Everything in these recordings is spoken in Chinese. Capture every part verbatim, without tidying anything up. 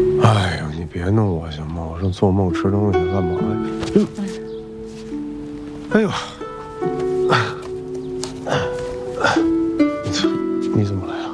哎呦，你别弄我行吗？我说做梦吃东西干嘛呀？哎呦，你你怎么了呀？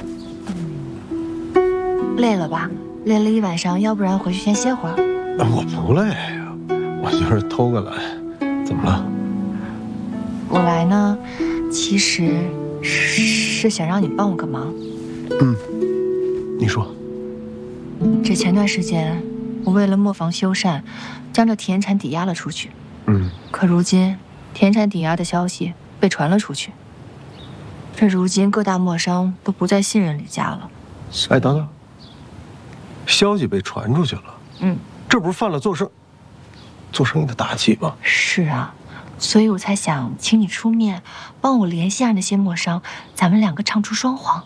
累了吧？累了一晚上，要不然回去先歇会儿。 我不累呀，我就是偷个懒。怎么了？ 我来呢，其实是是想让你帮我个忙。 嗯，你说。 这前段时间，我为了磨坊修缮，将这田产抵押了出去。 嗯。 可如今，田产抵押的消息被传了出去。这如今各大磨商都不再信任李家了。 哎，等等。消息被传出去了。 嗯。 这不是犯了做生做生意的大忌吗？ 是啊，所以我才想请你出面，帮我联系下那些磨商，咱们两个唱出双簧。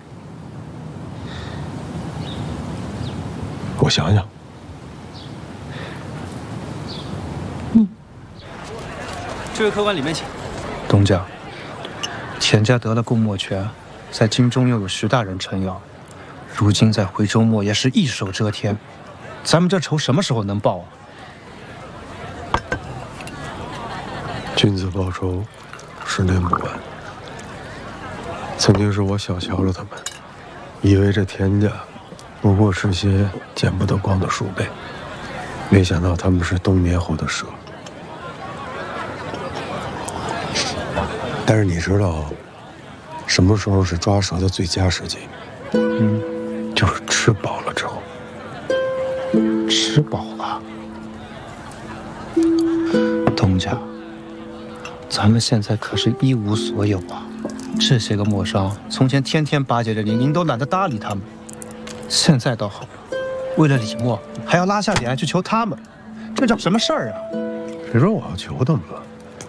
我想想。 嗯。 这位客官里面请。 东家，田家得了供墨权，在京中又有徐大人撑腰，如今在回州末也是一手遮天，咱们这仇什么时候能报啊？ 君子报仇，十年不晚。曾经是我小瞧了他们，以为这田家不过是些见不得光的鼠辈，没想到他们是冬眠后的蛇。但是你知道，什么时候是抓蛇的最佳时机？ 嗯， 就是吃饱了之后。 吃饱了，东家，咱们现在可是一无所有啊！这些个磨商，从前天天巴结着您，您都懒得搭理他们。现在倒好，为了李默，还要拉下脸去求他们，这叫什么事儿啊？ 谁说我要求他们了？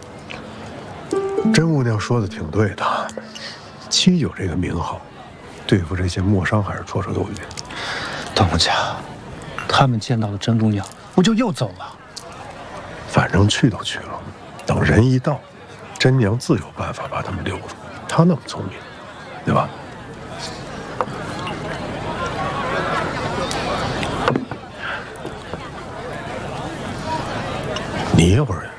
甄姑娘说的挺对的，七九这个名号，对付这些磨商还是绰绰有余。 东家，他们见到了甄姑娘，不就又走了？ 反正去都去了，等人一到，甄娘自有办法把他们留住。她那么聪明，对吧？你一会儿